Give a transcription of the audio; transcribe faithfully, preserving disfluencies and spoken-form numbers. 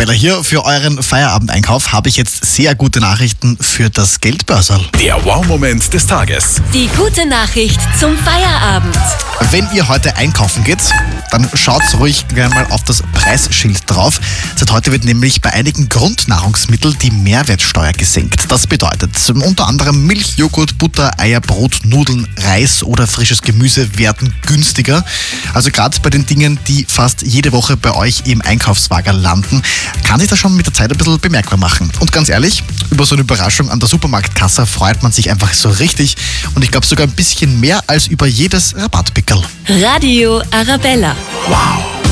Arabella hier. Für euren Feierabendeinkauf habe ich jetzt sehr gute Nachrichten für das Geldbörserl. Der Wow-Moment des Tages. Die gute Nachricht zum Feierabend. Wenn ihr heute einkaufen geht, dann schaut ruhig gerne mal auf das Preisschild drauf. Seit heute wird nämlich bei einigen Grundnahrungsmitteln die Mehrwertsteuer gesenkt. Das bedeutet, unter anderem Milch, Joghurt, Butter, Eier, Brot, Nudeln, Reis oder frisches Gemüse werden günstiger. Also gerade bei den Dingen, die fast jede Woche bei euch im Einkaufswagen landen, kann sich das schon mit der Zeit ein bisschen bemerkbar machen. Und ganz ehrlich, über so eine Überraschung an der Supermarktkasse freut man sich einfach so richtig. Und ich glaube sogar ein bisschen mehr als über jedes Rabattpickerl. Radio Arabella. Wow!